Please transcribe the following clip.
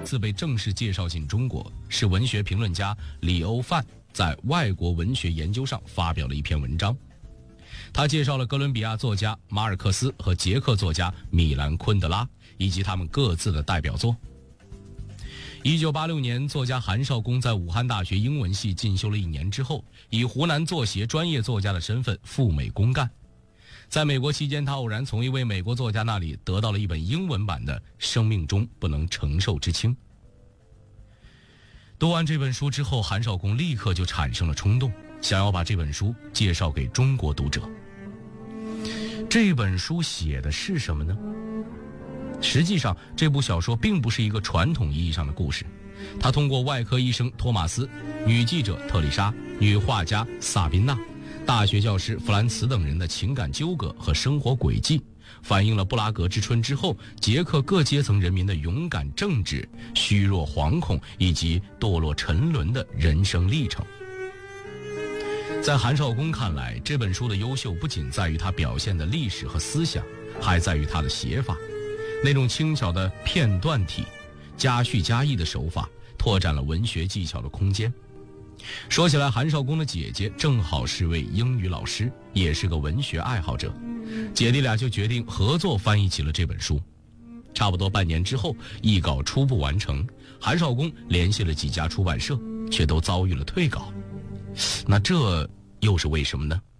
次被正式介绍进中国，是文学评论家李欧范在外国文学研究上发表了一篇文章。他介绍了哥伦比亚作家马尔克斯和捷克作家米兰昆德拉以及他们各自的代表作。1986年，作家韩绍公在武汉大学英文系进修了1年之后，以湖南作协专业作家的身份赴美公干。在美国期间，他偶然从一位美国作家那里得到了一本英文版的《生命中不能承受之轻》。读完这本书之后，韩绍公立刻就产生了冲动，想要把这本书介绍给中国读者。这本书写的是什么呢？实际上，这部小说并不是一个传统意义上的故事，它通过外科医生托马斯、女记者特丽莎、女画家萨宾娜、大学教师弗兰茨等人的情感纠葛和生活轨迹，反映了布拉格之春之后捷克各阶层人民的勇敢正直、虚弱惶恐以及堕落沉沦的人生历程。在韩绍公看来，这本书的优秀不仅在于它表现的历史和思想，还在于它的写法。那种轻巧的片段体、加叙加意的手法，拓展了文学技巧的空间。说起来，韩绍公的姐姐正好是位英语老师，也是个文学爱好者，姐弟俩就决定合作翻译起了这本书。差不多半年之后，译稿初步完成，韩绍公联系了几家出版社，却都遭遇了退稿。那这又是为什么呢？